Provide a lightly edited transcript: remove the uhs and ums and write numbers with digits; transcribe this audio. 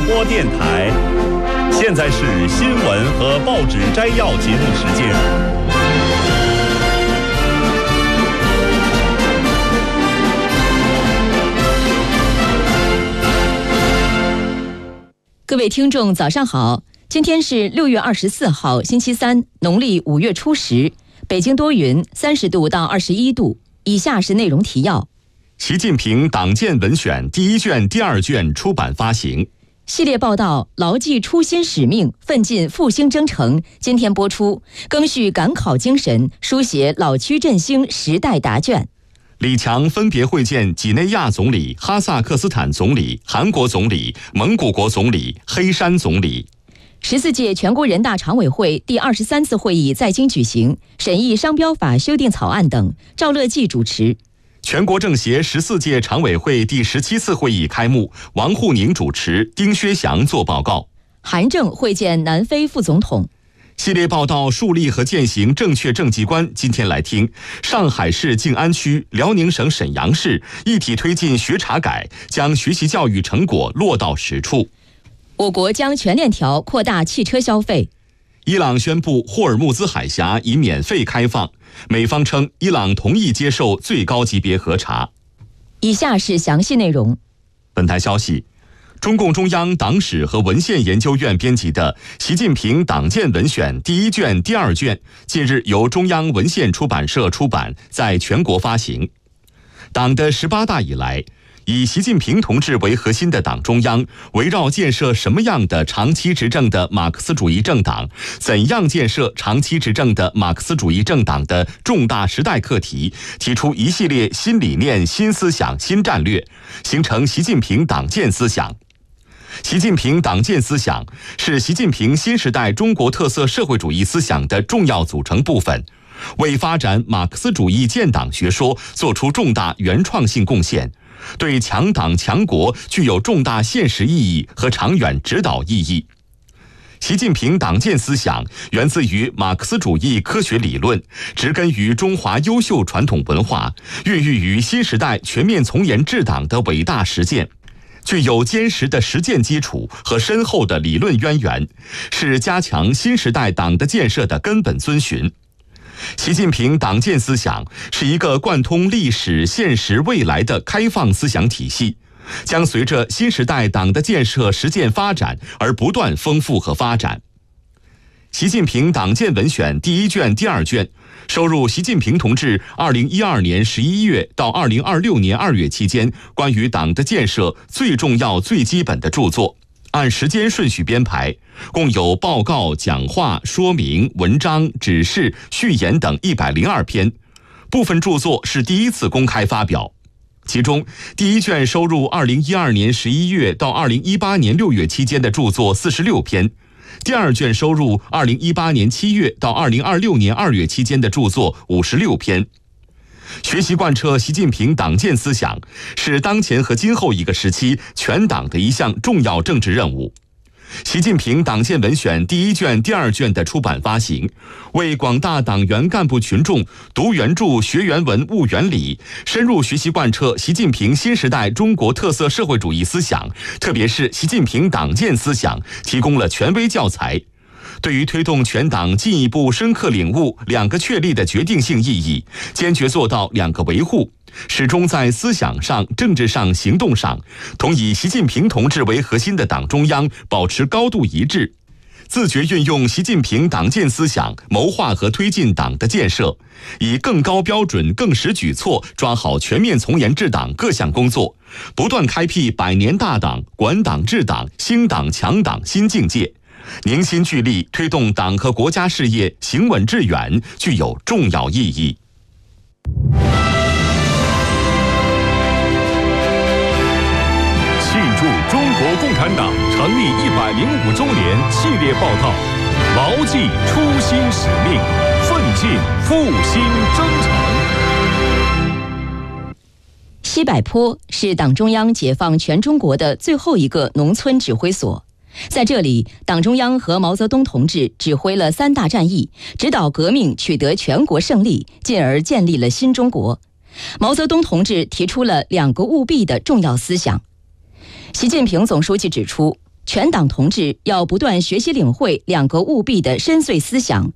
播电台。现在是新闻和报纸摘要节目时间。 各位听众早上好，今天是6月24号星期三，农历5月初10，北京多云，30度到21度。以下是内容提要。 习近平党建文选第1卷、第2卷出版发行。 系列报道牢记初心使命，奋进复兴征程，今天播出。赓续赶考精神，书写老区振兴时代答卷。 李强分别会见几内亚总理、哈萨克斯坦总理、韩国总理、蒙古国总理、黑山总理。 14届全国人大常委会第23次会议在京举行，审议商标法修订草案等，赵乐际主持。 全国政协14届常委会第17次会议开幕，王沪宁主持，丁薛祥作报告。 韩正会见南非副总统。 系列报道树立和践行正确政绩观，今天来听上海市静安区、辽宁省沈阳市一体推进学查改，将学习教育成果落到实处。 我国将全链条扩大汽车消费。 伊朗宣布霍尔木兹海峡已免费开放，美方称伊朗同意接受最高级别核查。 以下是详细内容。 本台消息，中共中央党史和文献研究院编辑的《习近平党建文选》第1卷、第2卷，近日由中央文献出版社出版，在全国发行。党的18大以来，以习近平同志为核心的党中央，围绕建设什么样的长期执政的马克思主义政党，怎样建设长期执政的马克思主义政党的重大时代课题，提出一系列新理念、新思想、新战略，形成习近平党建思想。习近平党建思想是习近平新时代中国特色社会主义思想的重要组成部分，为发展马克思主义建党学说做出重大原创性贡献，对强党强国具有重大现实意义和长远指导意义。习近平党建思想源自于马克思主义科学理论，植根于中华优秀传统文化，孕育于新时代全面从严治党的伟大实践，具有坚实的实践基础和深厚的理论渊源，是加强新时代党的建设的根本遵循。习近平党建思想是一个贯通历史、现实、未来的开放思想体系，将随着新时代党的建设实践发展而不断丰富和发展。习近平党建文选第1卷、第2卷收入习近平同志2012年11月到2026年2月期间关于党的建设最重要、最基本的著作，按时间顺序编排，共有报告、讲话、说明、文章、指示、序言等102篇，部分著作是第1次公开发表。其中，第1卷收入2012年11月到2018年6月期间的著作46篇，第2卷收入2018年7月到2026年2月期间的著作56篇。学习贯彻习近平党建思想，是当前和今后一个时期全党的一项重要政治任务。习近平党建文选第1卷、第2卷的出版发行，为广大党员干部群众读原著、学原文、悟原理，深入学习贯彻习近平新时代中国特色社会主义思想，特别是习近平党建思想，提供了权威教材。对于推动全党进一步深刻领悟2个确立的决定性意义，坚决做到2个维护，始终在思想上、政治上、行动上，同以习近平同志为核心的党中央保持高度一致，自觉运用习近平党建思想，谋划和推进党的建设，以更高标准、更实举措抓好全面从严治党各项工作，不断开辟100年大党、管党治党、兴党强党新境界，凝心聚力推动党和国家事业行稳致远，具有重要意义。 庆祝中国共产党成立105周年系列报道，牢记初心使命，奋进复兴征程。 西柏坡是党中央解放全中国的最后一个农村指挥所。在这里，党中央和毛泽东同志指挥了3大战役，指导革命取得全国胜利，进而建立了新中国。毛泽东同志提出了2个务必的重要思想。习近平总书记指出， 全党同志要不断学习领会两个务必的深邃思想，